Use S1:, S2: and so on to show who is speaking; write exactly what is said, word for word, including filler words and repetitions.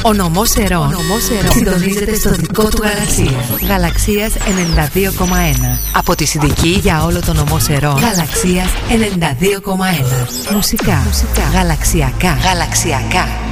S1: Ο νομός Ερών. Ο νομός Ερών συντονίζεται στο δικό του Γαλαξία. Γαλαξίας ενενήντα δύο κόμμα ένα. Από τη Συνδική για όλο το νομό Ερών. Γαλαξίας ενενήντα δύο κόμμα ένα. Μουσικά. Μουσικά. Γαλαξιακά. Γαλαξιακά.